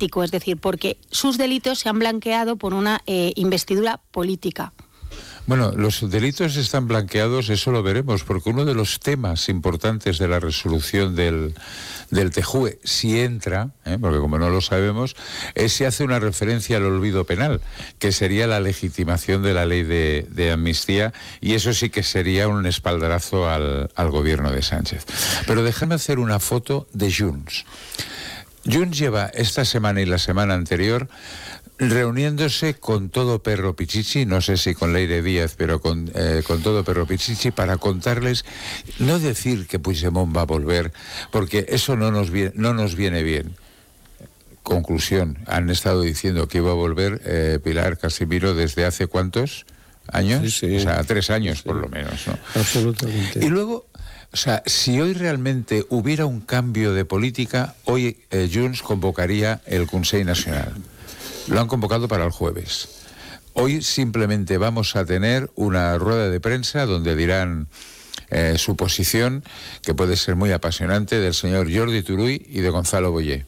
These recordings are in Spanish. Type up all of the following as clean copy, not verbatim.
político, es decir, porque sus delitos se han blanqueado por una investidura política. Bueno, los delitos están blanqueados, eso lo veremos, porque uno de los temas importantes de la resolución del TJUE, si entra, porque como no lo sabemos, es si hace una referencia al olvido penal, que sería la legitimación de la ley de amnistía, y eso sí que sería un espaldarazo al gobierno de Sánchez. Pero déjame hacer una foto de Junts. Junts lleva esta semana y la semana anterior reuniéndose con todo perro pichichi, no sé si con Leire Díaz, pero con todo perro pichichi, para contarles, no decir que Puigdemont va a volver, porque eso no nos viene bien. Conclusión, han estado diciendo que iba a volver Pilar Casimiro desde hace ¿cuántos años? Sí. O sea, 3 años por lo menos, ¿no? Absolutamente. Y luego, o sea, si hoy realmente hubiera un cambio de política, hoy Junts convocaría el Consell Nacional. Lo han convocado para el jueves. Hoy simplemente vamos a tener una rueda de prensa donde dirán su posición, que puede ser muy apasionante, del señor Jordi Turull y de Gonzalo Boyer.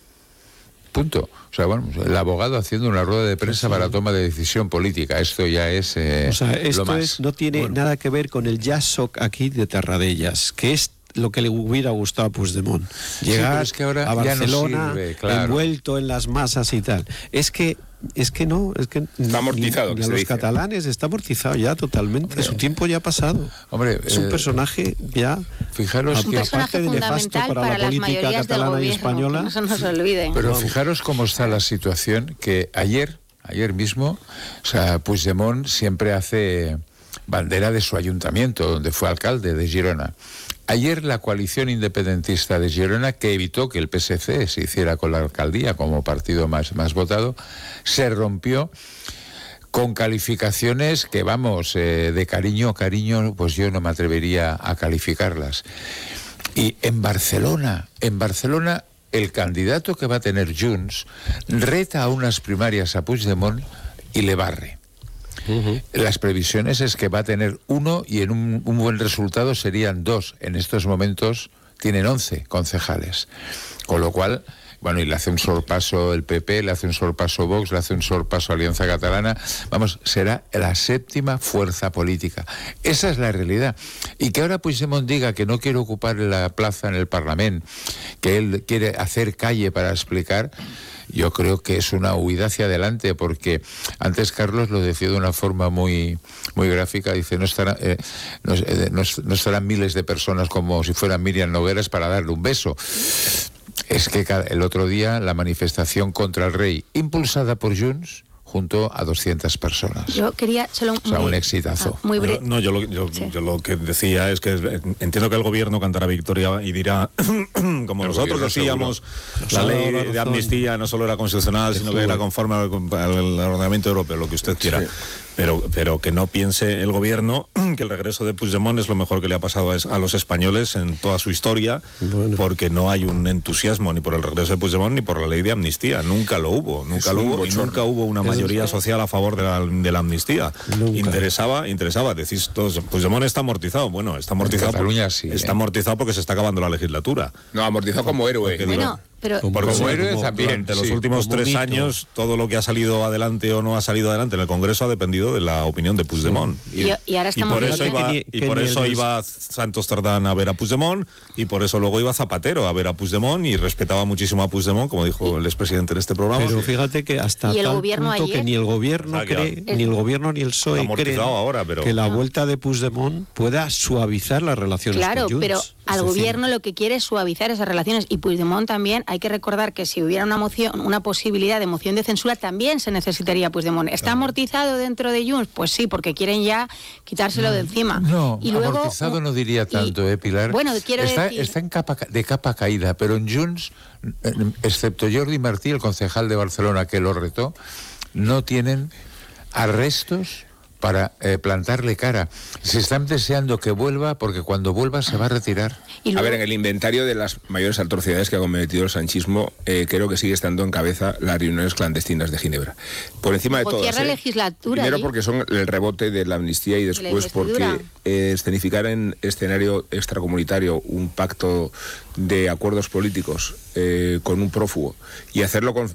Punto. O sea, bueno, el abogado haciendo una rueda de prensa para toma de decisión política. Esto ya es o sea, esto lo más. no tiene nada que ver con el Jazzsoc aquí de Terradellas, que es lo que le hubiera gustado a Puigdemont. Llegar es que ahora a Barcelona, ya no sirve, claro, envuelto en las masas y tal. Es que está amortizado, ni a los catalanes está amortizado ya totalmente. Hombre, su tiempo ya ha pasado. Hombre, es un personaje ya. Fijaros, un personaje fundamental para las mayorías del gobierno, y española. No se nos olviden. Pero fijaros cómo está la situación, que ayer mismo, o sea, Puigdemont siempre hace bandera de su ayuntamiento, donde fue alcalde de Girona. Ayer la coalición independentista de Girona, que evitó que el PSC se hiciera con la alcaldía como partido más votado, se rompió con calificaciones que, vamos, de cariño, pues yo no me atrevería a calificarlas. Y en Barcelona, el candidato que va a tener Junts reta a unas primarias a Puigdemont y le barre. Las previsiones es que va a tener 1 y en un buen resultado serían 2. En estos momentos tienen 11 concejales. Con lo cual, bueno, y le hace un sorpaso el PP, le hace un sorpaso Vox, le hace un sorpaso Alianza Catalana. Vamos, será la 7ª fuerza política. Esa es la realidad. Y que ahora Puigdemont diga que no quiere ocupar la plaza en el Parlamento, que él quiere hacer calle para explicar, yo creo que es una huida hacia adelante, porque antes Carlos lo decía de una forma muy gráfica, dice, no estarán miles de personas como si fueran Miriam Nogueras para darle un beso. Es que el otro día la manifestación contra el rey, impulsada por Junts, junto a 200 personas. Yo quería solo un exitazo. Muy breve. No, yo lo que decía es que entiendo que el gobierno cantará victoria y dirá, como nosotros decíamos, la ley de amnistía no solo era constitucional, sino que era conforme al ordenamiento europeo, lo que usted quiera. Sí. Pero que no piense el gobierno que el regreso de Puigdemont es lo mejor que le ha pasado a los españoles en toda su historia, porque no hay un entusiasmo ni por el regreso de Puigdemont ni por la ley de amnistía. Nunca lo hubo, y nunca hubo una mayoría social a favor de la amnistía. Interesaba, decís todos, Puigdemont está amortizado. Bueno, está amortizado. Cataluña sí. Está amortizado porque se está acabando la legislatura. No, amortizado como héroe. Bueno, pero como héroe también. Durante los últimos 3 años, todo lo que ha salido adelante o no ha salido adelante en el Congreso ha dependido de la opinión de Puigdemont. Y ahora estamos por eso iba Santos Tardán a ver a Puigdemont, y por eso luego iba Zapatero a ver a Puigdemont, y respetaba muchísimo a Puigdemont, como dijo el expresidente en este programa. Pero fíjate que hasta tal punto que ni el gobierno cree, ni el gobierno ni el PSOE creen ahora, pero que la vuelta de Puigdemont pueda suavizar las relaciones con Junts. Pero al gobierno lo que quiere es suavizar esas relaciones, y Puigdemont también. Hay que recordar que si hubiera una posibilidad de moción de censura, también se necesitaría Puigdemont. ¿Está amortizado dentro de Junts? Pues sí, porque quieren ya quitárselo de encima. No, y luego, amortizado no diría tanto, Pilar. Bueno, quiero decir... Está en capa caída, pero en Junts, excepto Jordi Martí, el concejal de Barcelona que lo retó, no tienen arrestos para plantarle cara. Se están deseando que vuelva, porque cuando vuelva se va a retirar. A ver, en el inventario de las mayores atrocidades que ha cometido el sanchismo, creo que sigue estando en cabeza las reuniones clandestinas de Ginebra. Por encima de todas. Legislatura. Primero porque son el rebote de la amnistía, y después porque escenificar en escenario extracomunitario un pacto de acuerdos políticos con un prófugo, y hacerlo con